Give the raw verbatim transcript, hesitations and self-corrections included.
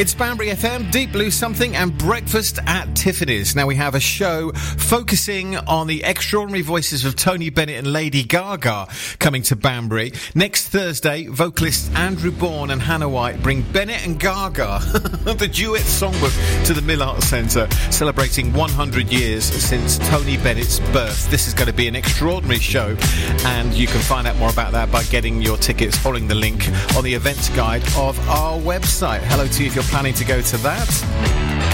It's Banbury F M, Deep Blue Something, and Breakfast at Tiffany's. Now we have a show focusing on the extraordinary voices of Tony Bennett and Lady Gaga coming to Banbury. Next Thursday, vocalists Andrew Bourne and Hannah White bring Bennett and Gaga, the duet songbook, to the Mill Art Centre, celebrating one hundred years since Tony Bennett's birth. This is going to be an extraordinary show, and you can find out more about that by getting your tickets following the link on the events guide of our website. Hello to you if you're planning to go to that.